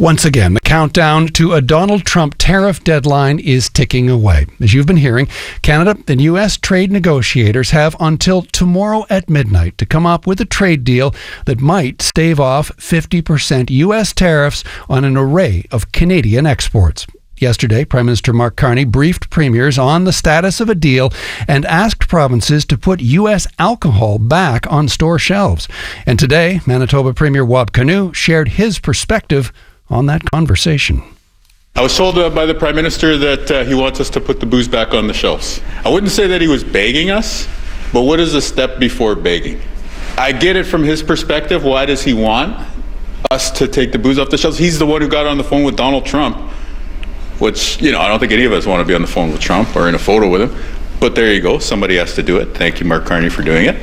Once again, the countdown to a Donald Trump tariff deadline is ticking away. As you've been hearing, Canada and U.S. trade negotiators have until tomorrow at midnight to come up with a trade deal that might stave off 50% U.S. tariffs on an array of Canadian exports. Yesterday, Prime Minister Mark Carney briefed premiers on the status of a deal and asked provinces to put U.S. alcohol back on store shelves. And today, Manitoba Premier Wab Kinew shared his perspective on that conversation. I was told by the Prime Minister that he wants us to put the booze back on the shelves. I wouldn't say that he was begging us, but what is the step before begging? I get it from his perspective. Why does he want us to take the booze off the shelves? He's the one who got on the phone with Donald Trump, which, I don't think any of us want to be on the phone with Trump or in a photo with him. But there you go. Somebody has to do it. Thank you, Mark Carney, for doing it.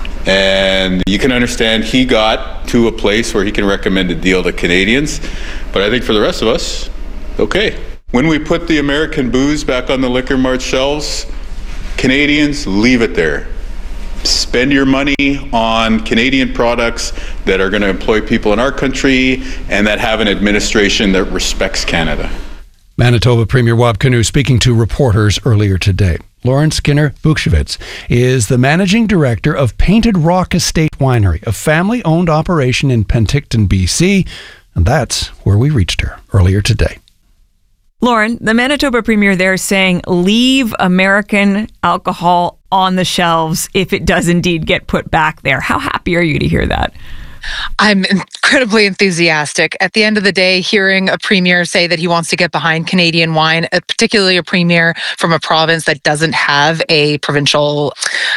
And you can understand he got to a place where he can recommend a deal to Canadians. But I think for the rest of us, okay. When we put the American booze back on the Liquor Mart shelves, Canadians, leave it there. Spend your money on Canadian products that are going to employ people in our country and that have an administration that respects Canada. Manitoba Premier Wab Kinew speaking to reporters earlier today. Lauren Skinner-Bukshevitz is the managing director of Painted Rock Estate Winery, a family-owned operation in Penticton, BC, and that's where we reached her earlier today. Lauren, the Manitoba Premier there is saying leave American alcohol on the shelves if it does indeed get put back there. How happy are you to hear that? I'm incredibly enthusiastic. At the end of the day, hearing a premier say that he wants to get behind Canadian wine, particularly a premier from a province that doesn't have a provincial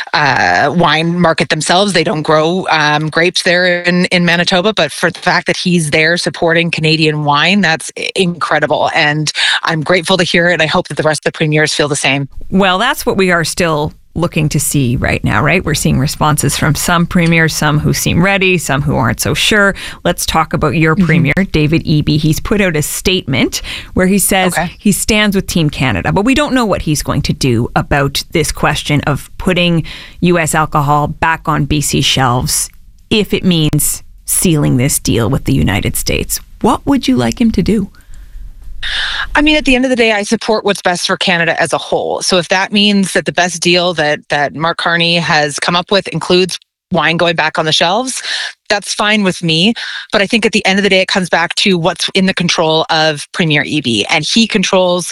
wine market themselves. They don't grow grapes there in Manitoba, but for the fact that he's there supporting Canadian wine, that's incredible. And I'm grateful to hear it. And I hope that the rest of the premiers feel the same. Well, that's what we are still looking to see right now, right? We're seeing responses from some premiers, some who seem ready, some who aren't so sure. Let's talk about your premier, David Eby. He's put out a statement where he says he stands with Team Canada, but we don't know what he's going to do about this question of putting U.S. alcohol back on BC shelves if it means sealing this deal with the United States. What would you like him to do? I mean, at the end of the day, I support what's best for Canada as a whole. So if that means that the best deal that Mark Carney has come up with includes wine going back on the shelves, that's fine with me. But I think at the end of the day, it comes back to what's in the control of Premier Eby. And he controls,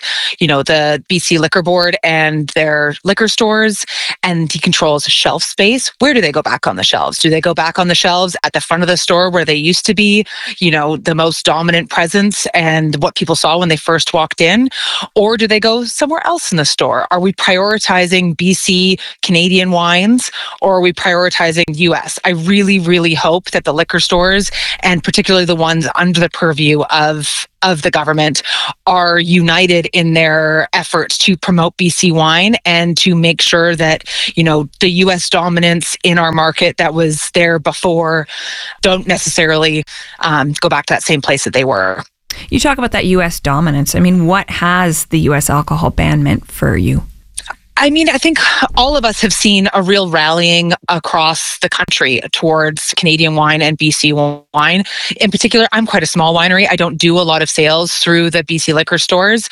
the BC Liquor Board and their liquor stores, and he controls shelf space. Where do they go back on the shelves? Do they go back on the shelves at the front of the store where they used to be, the most dominant presence and what people saw when they first walked in? Or do they go somewhere else in the store? Are we prioritizing BC Canadian wines, or are we prioritizing US? I really, really hope that the liquor stores, and particularly the ones under the purview of the government, are united in their efforts to promote BC wine and to make sure that, the US dominance in our market that was there before don't necessarily go back to that same place that they were. You talk about that US dominance. I mean, what has the US alcohol ban meant for you? I mean, I think all of us have seen a real rallying across the country towards Canadian wine and BC wine. In particular, I'm quite a small winery. I don't do a lot of sales through the BC liquor stores,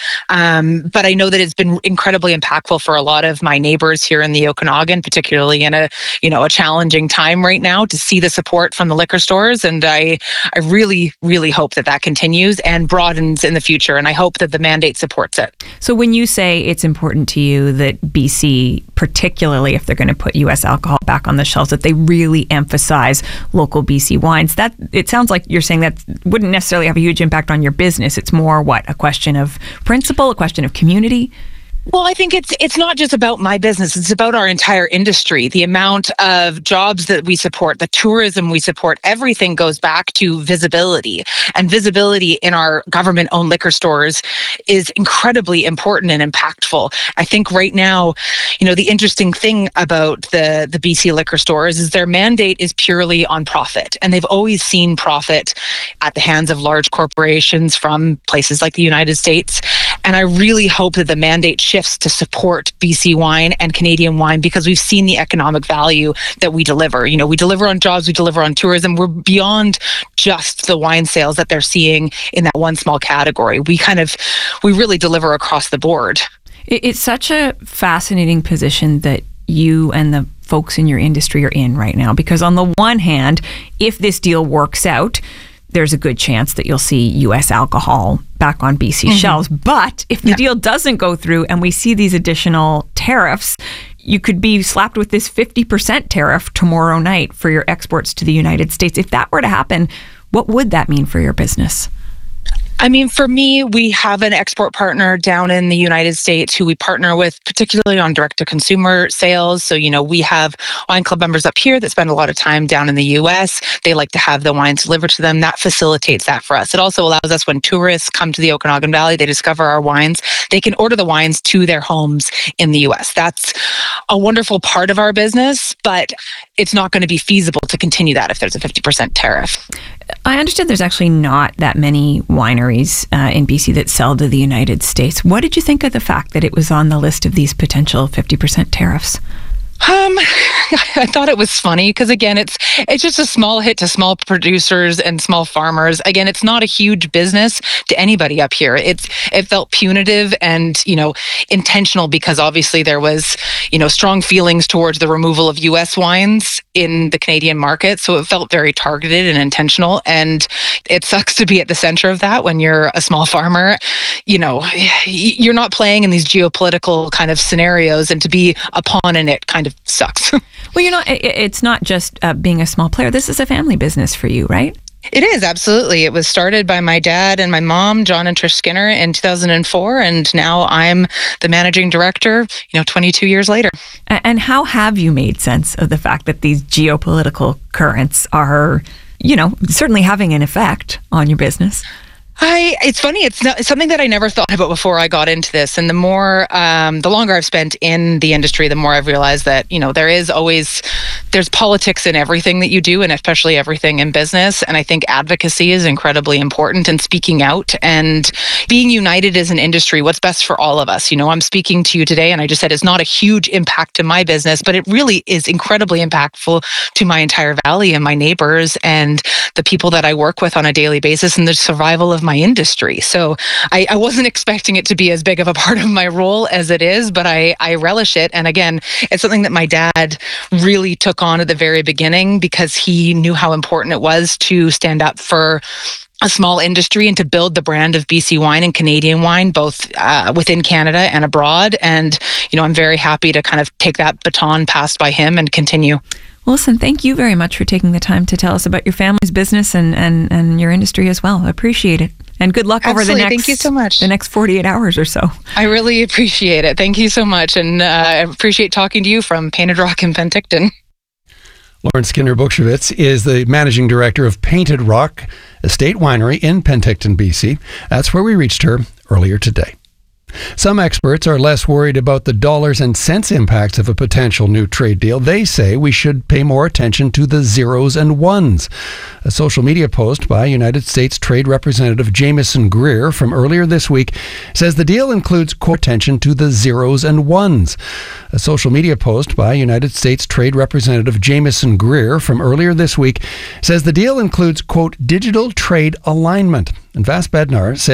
but I know that it's been incredibly impactful for a lot of my neighbors here in the Okanagan, particularly in a challenging time right now, to see the support from the liquor stores. And I really, really hope that continues and broadens in the future. And I hope that the mandate supports it. So when you say it's important to you that BC, particularly if they're going to put U.S. alcohol back on the shelves, that they really emphasize local BC wines, that it sounds like you're saying that wouldn't necessarily have a huge impact on your business. It's more a question of principle, a question of community? Well, I think it's not just about my business. It's about our entire industry. The amount of jobs that we support, the tourism we support, everything goes back to visibility. And visibility in our government-owned liquor stores is incredibly important and impactful. I think right now, the interesting thing about the BC liquor stores is their mandate is purely on profit. And they've always seen profit at the hands of large corporations from places like the United States. And I really hope that the mandate shifts to support BC wine and Canadian wine, because we've seen the economic value that we deliver. You know, we deliver on jobs, we deliver on tourism. We're beyond just the wine sales that they're seeing in that one small category. We really deliver across the board. It's such a fascinating position that you and the folks in your industry are in right now, because on the one hand, if this deal works out, there's a good chance that you'll see U.S. alcohol back on BC shelves. But if the deal doesn't go through and we see these additional tariffs, you could be slapped with this 50% tariff tomorrow night for your exports to the United States. If that were to happen, what would that mean for your business? I mean, for me, we have an export partner down in the United States who we partner with, particularly on direct-to-consumer sales. So, you know, we have wine club members up here that spend a lot of time down in the U.S. They like to have the wines delivered to them. That facilitates that for us. It also allows us, when tourists come to the Okanagan Valley, they discover our wines, they can order the wines to their homes in the U.S. That's a wonderful part of our business, but it's not going to be feasible to continue that if there's a 50% tariff. I understand there's actually not that many wineries in BC that sell to the United States. What did you think of the fact that it was on the list of these potential 50% tariffs? I thought it was funny because, again, it's just a small hit to small producers and small farmers. Again, it's not a huge business to anybody up here. It felt punitive and, you know, intentional, because obviously there was, you know, strong feelings towards the removal of U.S. wines in the Canadian market. So it felt very targeted and intentional. And it sucks to be at the center of that when you're a small farmer. You know, you're not playing in these geopolitical kind of scenarios, and to be a pawn in it kind of sucks. Well, you know, it's not just being a small player. This is a family business for you, right? It is, absolutely. It was started by my dad and my mom, John and Trish Skinner, in 2004, and now I'm the managing director, 22 years later. And how have you made sense of the fact that these geopolitical currents are, certainly having an effect on your business? It's funny. It's something that I never thought about before I got into this. And the longer I've spent in the industry, the more I've realized that, there's politics in everything that you do, and especially everything in business. And I think advocacy is incredibly important, and speaking out and being united as an industry, what's best for all of us. I'm speaking to you today, and I just said it's not a huge impact to my business, but it really is incredibly impactful to my entire valley and my neighbors and the people that I work with on a daily basis, and the survival of my industry. So I wasn't expecting it to be as big of a part of my role as it is, but I relish it. And again, it's something that my dad really took on at the very beginning, because he knew how important it was to stand up for a small industry and to build the brand of BC wine and Canadian wine, both within Canada and abroad. And, I'm very happy to kind of take that baton passed by him and continue. Well, listen, thank you very much for taking the time to tell us about your family's business and your industry as well. I appreciate it. And good luck over Thank you so much. The next 48 hours or so. I really appreciate it. Thank you so much. And I appreciate talking to you from Painted Rock in Penticton. Lauren Skinner-Bukshevitz is the managing director of Painted Rock Estate Winery in Penticton, BC. That's where we reached her earlier today. Some experts are less worried about the dollars and cents impacts of a potential new trade deal. They say we should pay more attention to the zeros and ones. A social media post by United States Trade Representative Jamieson Greer from earlier this week says the deal includes, quote, attention to the zeros and ones. A social media post by United States Trade Representative Jamieson Greer from earlier this week says the deal includes, quote, digital trade alignment. And Vas Bednar says